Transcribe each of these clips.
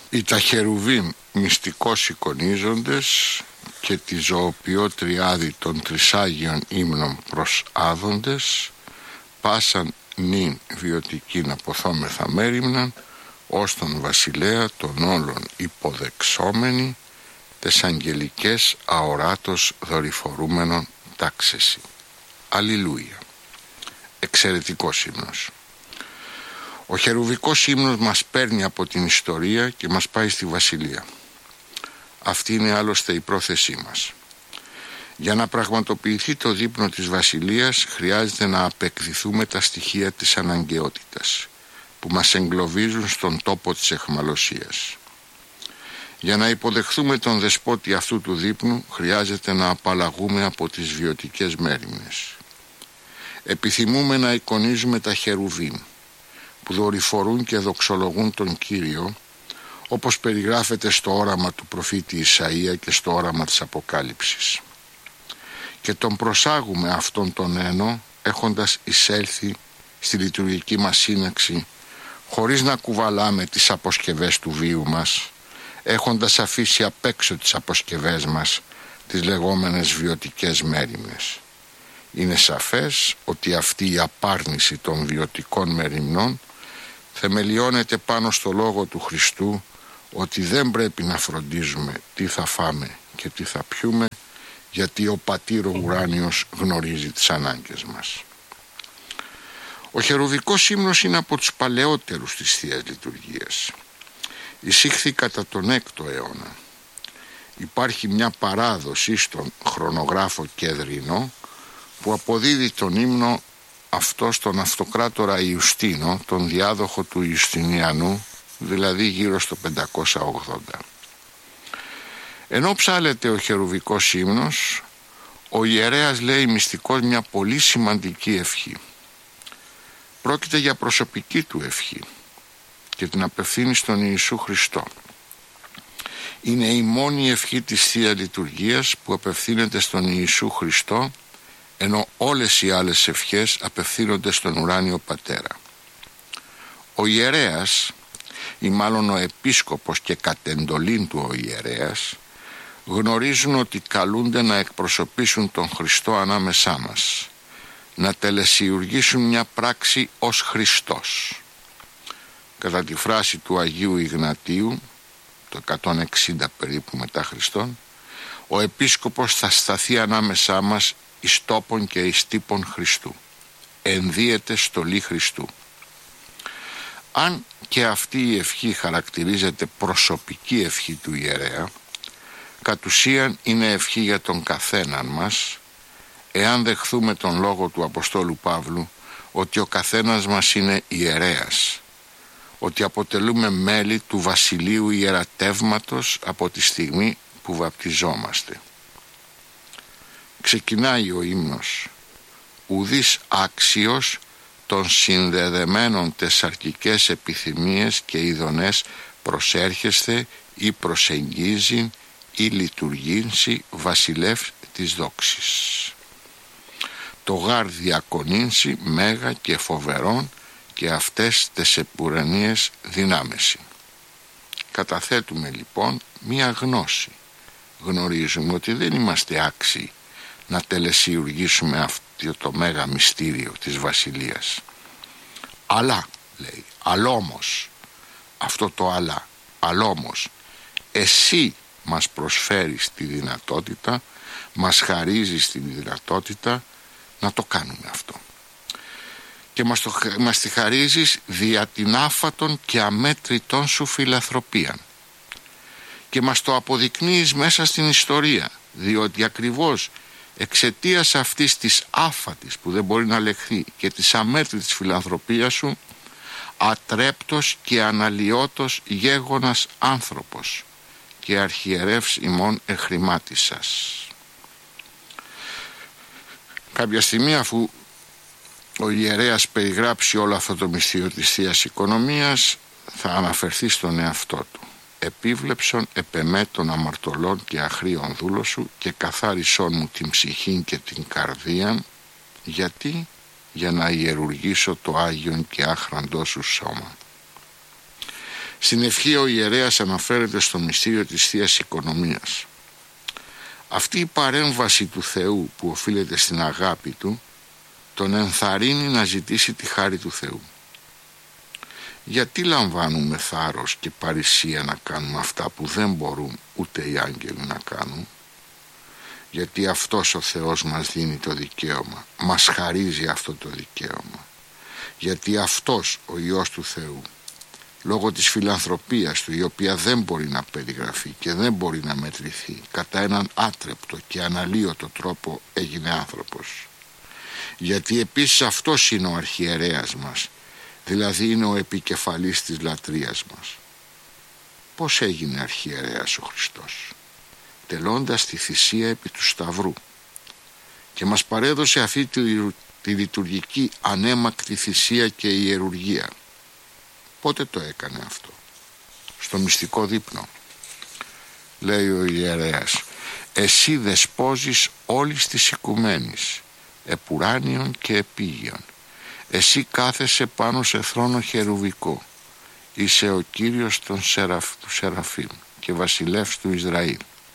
Οι τα χερουβίμ μυστικώς εικονίζοντες και τη ζωοποιό τριάδη των τρισάγιων ύμνων προς άδοντες, πάσαν νυν βιωτικήν αποθόμεθα μέριμναν, ως τον βασιλέα των όλων υποδεξόμενοι, τες αγγελικές αοράτος δορυφορούμενων τάξεση. Αλληλούια. Εξαιρετικός ύμνος. Ο χερουβικός ύμνος μας παίρνει από την ιστορία και μας πάει στη βασιλεία. Αυτή είναι άλλωστε η πρόθεσή μας. Για να πραγματοποιηθεί το δείπνο της βασιλείας χρειάζεται να απεκδηθούμε τα στοιχεία της αναγκαιότητας που μας εγκλωβίζουν στον τόπο της αιχμαλωσίας. Για να υποδεχθούμε τον δεσπότη αυτού του δείπνου χρειάζεται να απαλλαγούμε από τις βιωτικές μέριμνες. Επιθυμούμε να εικονίζουμε τα χερουβίμ που δορυφορούν και δοξολογούν τον Κύριο, όπως περιγράφεται στο όραμα του προφήτη Ισαΐα και στο όραμα της Αποκάλυψης. Και τον προσάγουμε αυτόν τον ένο έχοντας εισέλθει στη λειτουργική μας σύναξη, χωρίς να κουβαλάμε τις αποσκευές του βίου μας, έχοντας αφήσει απ' έξω τις αποσκευές μας, τις λεγόμενες βιωτικές μέριμνες. Είναι σαφές ότι αυτή η απάρνηση των βιωτικών μεριμνών θεμελιώνεται πάνω στο λόγο του Χριστού ότι δεν πρέπει να φροντίζουμε τι θα φάμε και τι θα πιούμε, γιατί ο Πατήρ ο Ουράνιος γνωρίζει τις ανάγκες μας. Ο χερουβικός ύμνος είναι από τους παλαιότερους της Θείας Λειτουργίας. Εισήχθη κατά τον 6ο αιώνα. Υπάρχει μια παράδοση στον χρονογράφο Κεδρινό που αποδίδει τον ύμνο αυτό στον αυτοκράτορα Ιουστίνο, τον διάδοχο του Ιουστινιανού, δηλαδή γύρω στο 580. Ενώ ψάλεται ο χερουβικός ύμνος, ο ιερέας λέει μυστικώς μια πολύ σημαντική ευχή. Πρόκειται για προσωπική του ευχή και την απευθύνει στον Ιησού Χριστό. Είναι η μόνη ευχή της Θείας Λειτουργίας που απευθύνεται στον Ιησού Χριστό, ενώ όλες οι άλλες ευχές απευθύνονται στον ουράνιο Πατέρα. Ο ιερέας, ή μάλλον ο επίσκοπος και κατ' εντολήν του ο ιερέας, γνωρίζουν ότι καλούνται να εκπροσωπήσουν τον Χριστό ανάμεσά μας, να τελεσιουργήσουν μια πράξη ως Χριστός. Κατά τη φράση του Αγίου Ιγνατίου, το 160 περίπου μετά Χριστόν, ο επίσκοπος θα σταθεί ανάμεσά μας εις τόπον και εις τύπον Χριστού. Ενδύεται στολή Χριστού. Αν και αυτή η ευχή χαρακτηρίζεται προσωπική ευχή του ιερέα, κατ' ουσίαν είναι ευχή για τον καθέναν μας, εάν δεχθούμε τον λόγο του Αποστόλου Παύλου ότι ο καθένας μας είναι ιερέας, ότι αποτελούμε μέλη του βασιλείου ιερατεύματος από τη στιγμή που βαπτιζόμαστε. Ξεκινάει ο ύμνος: ουδείς άξιος των συνδεδεμένων τεσσαρκικές επιθυμίες και ειδονές προσέρχεσθε ή προσεγγίζει ή λειτουργήσει βασιλεύ της δόξης. Το γάρ διακονήνσει μέγα και φοβερόν και αυτές τες επουρανίες δυνάμεση. Καταθέτουμε λοιπόν μία γνώση. Γνωρίζουμε ότι δεν είμαστε άξιοι να τελεσιουργήσουμε αυτό το μέγα μυστήριο της βασιλείας. Αλλά, λέει, αλόμως, αυτό το αλόμως, εσύ μας προσφέρεις τη δυνατότητα, μας χαρίζεις τη δυνατότητα να το κάνουμε αυτό. Και μας τη χαρίζεις δια την άφατον και αμέτρητον σου φιλανθρωπία. Και μας το αποδεικνύεις μέσα στην ιστορία, διότι ακριβώς εξαιτίας αυτής της άφατης που δεν μπορεί να λεχθεί και της αμέτρητης φιλανθρωπίας σου, ατρέπτος και αναλυότος γέγονας άνθρωπος και αρχιερεύς ημών εχρημάτισας. Κάποια στιγμή, αφού ο ιερέας περιγράψει όλο αυτό το μυστήριο της Θείας Οικονομίας, θα αναφερθεί στον εαυτό του. Επίβλεψον επεμέ των αμαρτωλών και αχρήων δούλων σου και καθάρισόν μου την ψυχήν και την καρδίαν. Γιατί? Για να ιερουργήσω το Άγιον και άχραντό σου σώμα. Στην ευχή ο ιερέας αναφέρεται στο μυστήριο της Θείας Οικονομίας. Αυτή η παρέμβαση του Θεού που οφείλεται στην αγάπη του τον ενθαρρύνει να ζητήσει τη χάρη του Θεού. Γιατί λαμβάνουμε θάρρος και παρησία να κάνουμε αυτά που δεν μπορούν ούτε οι άγγελοι να κάνουν? Γιατί αυτός ο Θεός μας δίνει το δικαίωμα, μας χαρίζει αυτό το δικαίωμα. Γιατί αυτός ο Υιός του Θεού, λόγω της φιλανθρωπίας του, η οποία δεν μπορεί να περιγραφεί και δεν μπορεί να μετρηθεί, κατά έναν άτρεπτο και αναλύωτο τρόπο έγινε άνθρωπος. Γιατί επίσης αυτός είναι ο αρχιερέας μας, δηλαδή είναι ο επικεφαλής της λατρείας μας. Πώς έγινε αρχιερέας ο Χριστός? Τελώντας τη θυσία επί του Σταυρού, και μας παρέδωσε αυτή τη λειτουργική ανέμακτη θυσία και ιερουργία. Πότε το έκανε αυτό? Στο μυστικό δείπνο. Λέει ο ιερέας: εσύ δεσπόζεις όλης της οικουμένης, επουράνιον και επίγειον. Εσύ κάθεσαι πάνω σε θρόνο χερουβικό. Είσαι ο Κύριος του Σεραφείμ και βασιλεύς του Ισραήλ.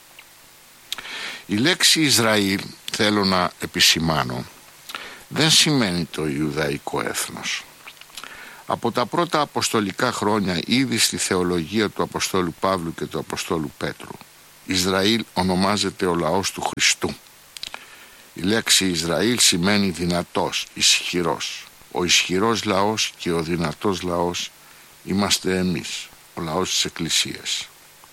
Η λέξη Ισραήλ, θέλω να επισημάνω, δεν σημαίνει το Ιουδαϊκό έθνος. Από τα πρώτα αποστολικά χρόνια, ήδη στη θεολογία του Αποστόλου Παύλου και του Αποστόλου Πέτρου, Ισραήλ ονομάζεται ο λαός του Χριστού. Η λέξη Ισραήλ σημαίνει δυνατός, ισχυρός. Ο ισχυρός λαός και ο δυνατός λαός είμαστε εμείς, ο λαός της Εκκλησίας.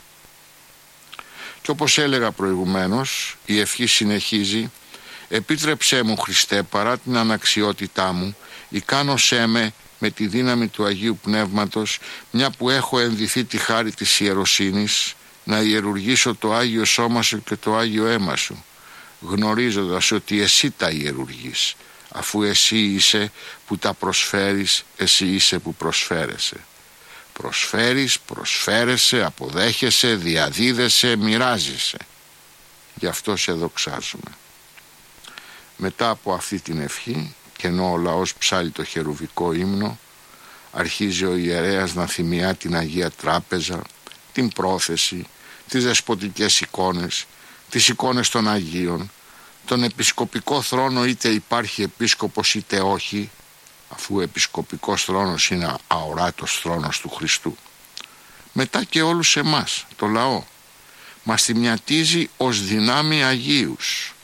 Και όπως έλεγα προηγουμένως, η ευχή συνεχίζει: επίτρεψέ μου, Χριστέ, παρά την αναξιότητά μου, ικάνωσέ με τη δύναμη του Αγίου Πνεύματος, μια που έχω ενδυθεί τη χάρη της ιεροσύνης, να ιερουργήσω το Άγιο Σώμα σου και το Άγιο Αίμα σου, γνωρίζοντας ότι εσύ τα ιερουργείς, αφού εσύ είσαι που τα προσφέρεις, εσύ είσαι που προσφέρεσαι. Προσφέρεις, προσφέρεσαι, αποδέχεσαι, διαδίδεσαι, μοιράζεσαι. Γι' αυτό σε δοξάζουμε. Μετά από αυτή την ευχή, και ενώ ο λαός ψάλλει το χερουβικό ύμνο, αρχίζει ο ιερέας να θυμιά την Αγία Τράπεζα, την πρόθεση, τις δεσποτικές εικόνες, τις εικόνες των Αγίων, τον επισκοπικό θρόνο, είτε υπάρχει επίσκοπος είτε όχι, αφού ο επισκοπικός θρόνος είναι αοράτος θρόνος του Χριστού. Μετά και όλους εμάς, το λαό, μας θυμιατίζει ως δυνάμει Αγίους.